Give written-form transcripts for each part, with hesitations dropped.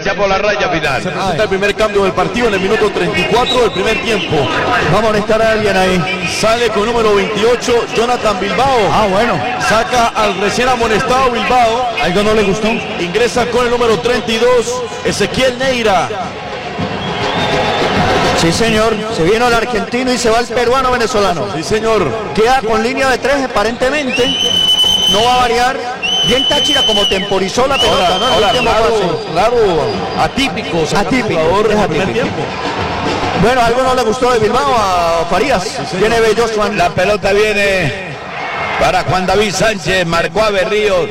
derecha por la raya final. Se presenta el primer cambio del partido en el minuto 34 del primer tiempo. Va a amonestar a alguien ahí. Sale con número 28 Jonathan Bilbao. Bueno. Saca al recién amonestado Bilbao. Algo no le gustó. Ingresa con el número 32 Ezequiel Neira. Sí, señor. Se vino el argentino y se va el peruano venezolano. Sí, señor. Queda con línea de 3 aparentemente. No va a variar. Bien Táchira como temporizó la pelota, ¿no? Claro, atípico. Jugador del primer tiempo. Bueno, algo no le gustó de Bilbao a Farías. Sí, Tiene Bello Juan. La pelota viene para Juan David Sánchez, marcó a Berríos.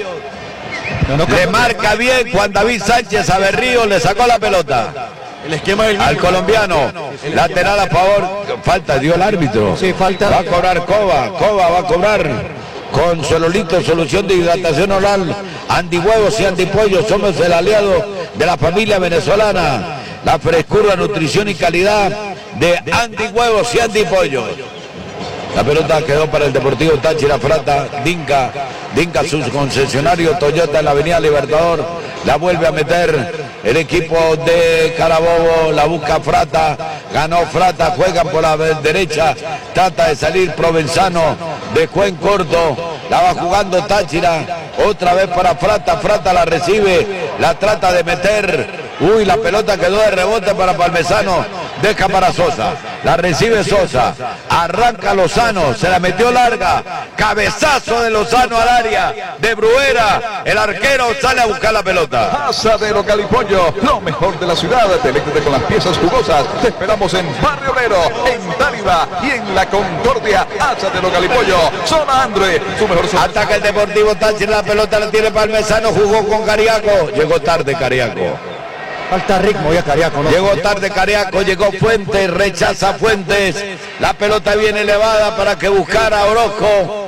Le marca bien Juan David Sánchez a Berríos, le sacó la pelota. El esquema del al colombiano, lateral a favor, falta, dio el árbitro. Sí, falta. Va a cobrar Cova va a cobrar con Sololito, solución de hidratación oral, antihuevos y antipollos, somos el aliado de la familia venezolana, la frescura, nutrición y calidad de antihuevos y antipollos. La pelota quedó para el Deportivo Táchira. Frata, Dinka sus concesionarios Toyota en la avenida Libertador, la vuelve a meter el equipo de Carabobo, la busca Frata, ganó Frata, juegan por la derecha, trata de salir Provenzano, dejó en corto, la va jugando Táchira, otra vez para Frata, Frata la recibe, la trata de meter, la pelota quedó de rebote para Palmesano, deja para Sosa, la recibe Sosa, arranca Lozano, se la metió larga, cabezazo de Lozano al área, de Bruera, el arquero sale a buscar la pelota. Asadero Calipollo, lo mejor de la ciudad, deléctate con las piezas jugosas, te esperamos en Barrio Obrero, en Táriba y en La Concordia. Asadero Calipollo, zona Andre, su mejor zona. Ataca el Deportivo Táchira, la pelota la tiene Palmesano, jugó con Cariaco, llegó tarde Cariaco. Falta ritmo ya Cariaco, ¿no? Llegó tarde Cariaco, llegó Fuentes, rechaza Fuentes. La pelota viene elevada para que buscara Orozco.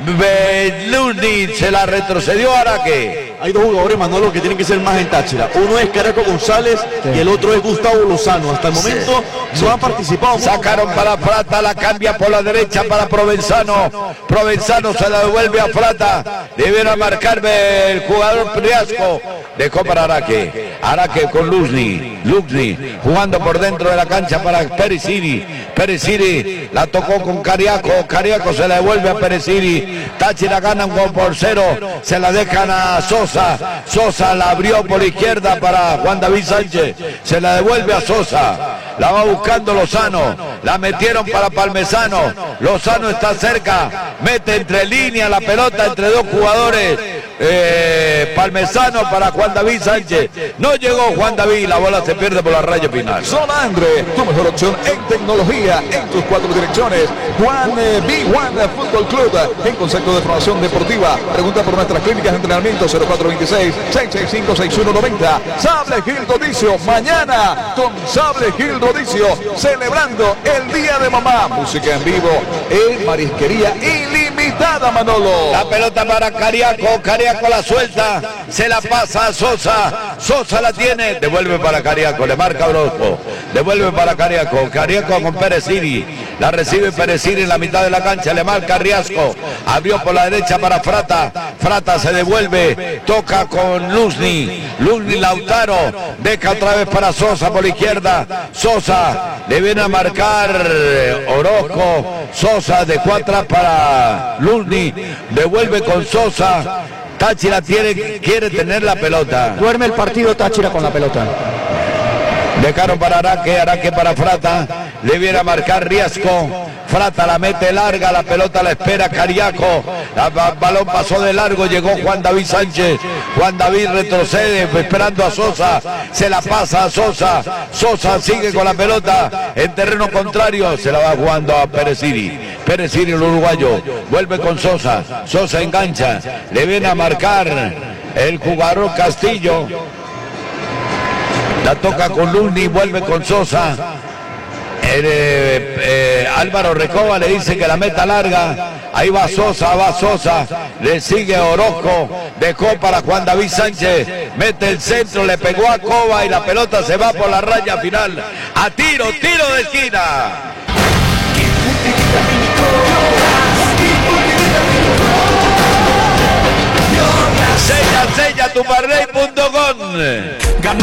Beluni se la retrocedió a Araque. Hay dos jugadores, Manolo, que tienen que ser más en Táchira. Uno es Cariaco González y el otro es Gustavo Lozano. Hasta el momento no han participado. Sacaron para Frata, la cambia por la derecha para Provenzano. Provenzano se la devuelve a Frata. Debiera marcarme el jugador Priasco. Dejó para Araque. Araque con Luzni jugando por dentro de la cancha para Pericini. Pericini la tocó con Cariaco. Cariaco se la devuelve a Pericini. Táchira gana 1-0. Se la dejan a Sosa. Sosa la abrió por izquierda para Juan David Sánchez. Se la devuelve a Sosa. La va buscando Lozano. La metieron para Palmesano. Lozano está cerca. Mete entre líneas la pelota entre dos jugadores. Palmesano para Juan David Sánchez. No llegó Juan David. La bola se pierde por la raya final. Zona Andre, tu mejor opción en tecnología en tus 4 direcciones. Juan B1 Fútbol Club en concepto de formación deportiva. Pregunta por nuestras clínicas de entrenamiento 0426-665-6190. Sable Gil Rodicio, mañana con Sable Gil Rodicio, celebrando el Día de Mamá. Música en vivo en Marisquería Ilimitada, Manolo. La pelota para Cariaco, Cariaco la suelta, se la pasa a Sosa, Sosa la tiene, devuelve para Cariaco, le marca Orozco, devuelve para Cariaco, Cariaco con Perezini, la recibe Perezini en la mitad de la cancha, le marca Riasco, abrió por la derecha para Frata, Frata se devuelve, toca con Luzni Lautaro, deja otra vez para Sosa por la izquierda, Sosa le viene a marcar Orozco, Sosa dejó atrás para Luzni, devuelve con Sosa, Táchira quiere tener la pelota. Duerme el partido Táchira con la pelota. Dejaron para Araque para Frata, le viene a marcar Riasco, Frata la mete larga, la pelota la espera Cariaco, el balón pasó de largo, llegó Juan David Sánchez, Juan David retrocede esperando a Sosa, se la pasa a Sosa, Sosa sigue con la pelota en terreno contrario, se la va jugando a Perezini, Perezini el uruguayo, vuelve con Sosa, Sosa engancha, le viene a marcar el jugador Castillo. La toca con Luni, vuelve con Sosa. Álvaro Recoba le dice que la meta larga. Ahí va Sosa. Le sigue Orozco. Dejó para Juan David Sánchez. Mete el centro, le pegó a Cova y la pelota se va por la raya final. A tiro de esquina. Sella tu parley.com.